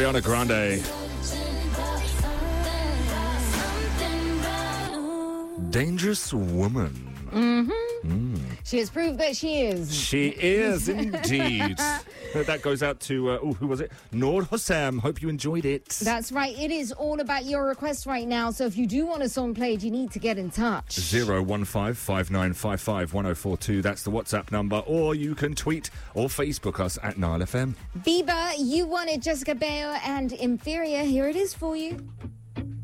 Ariana Grande. Dangerous Woman. She has proved that she is. She is indeed. That goes out to, who was it? Noor Hossam. Hope you enjoyed it. That's right. It is all about your requests right now. So if you do want a song played, you need to get in touch. 015-5955-1042. That's the WhatsApp number. Or you can tweet or Facebook us at Nile FM. Bieber, you wanted Jessica Biel and Inferior. Here it is for you.